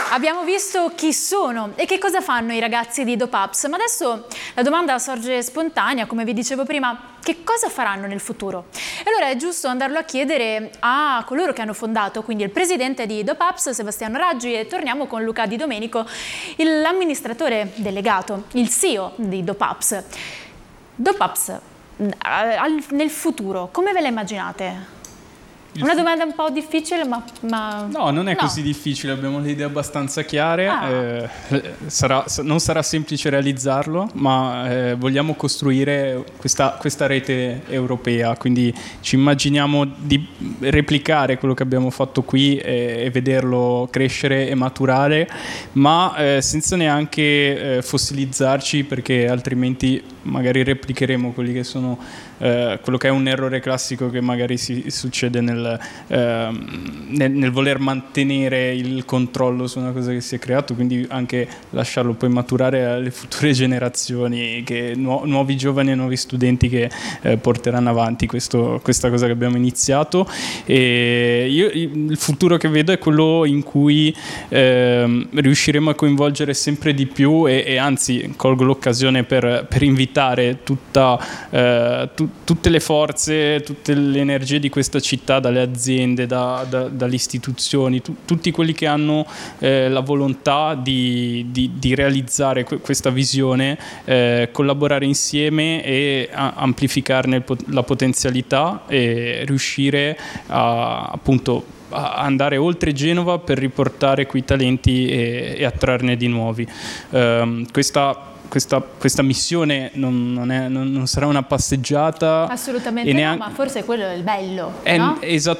Abbiamo visto chi sono e che cosa fanno i ragazzi di DoPAPS, ma adesso la domanda sorge spontanea, come vi dicevo prima, che cosa faranno nel futuro? E allora è giusto andarlo a chiedere a coloro che hanno fondato, quindi il presidente di DoPAPS, Sebastiano Raggi, e torniamo con Luca Di Domenico, l'amministratore delegato, il CEO di DoPAPS. DoPAPS, nel futuro, come ve la immaginate? Una domanda un po' difficile, ma... No, non è così difficile, abbiamo le idee abbastanza chiare, non sarà semplice realizzarlo, ma vogliamo costruire questa rete europea, quindi ci immaginiamo di replicare quello che abbiamo fatto qui e vederlo crescere e maturare, ma senza neanche fossilizzarci, perché altrimenti magari replicheremo quelli che sono quello che è un errore classico che magari si succede nel voler mantenere il controllo su una cosa che si è creato, quindi anche lasciarlo poi maturare alle future generazioni, nuovi giovani e nuovi studenti che porteranno avanti questa cosa che abbiamo iniziato. E il futuro che vedo è quello in cui riusciremo a coinvolgere sempre di più e anzi colgo l'occasione per invitare tutte le forze, tutte le energie di questa città, dalle aziende, dalle istituzioni, tutti quelli che hanno la volontà di realizzare questa visione, collaborare insieme e amplificarne la potenzialità e riuscire a andare oltre Genova per riportare quei talenti e attrarne di nuovi. Questa missione non sarà una passeggiata. Assolutamente no, ma forse quello è il bello, no? Esattamente.